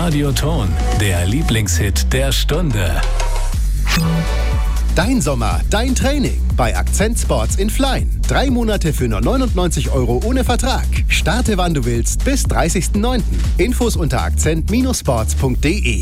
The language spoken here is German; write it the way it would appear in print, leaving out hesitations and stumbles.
Radioton, der Lieblingshit der Stunde. Dein Sommer, dein Training bei Akzent Sports in Flein. 3 Monate für nur 99 € ohne Vertrag. Starte wann du willst bis 30.09. Infos unter akzent-sports.de.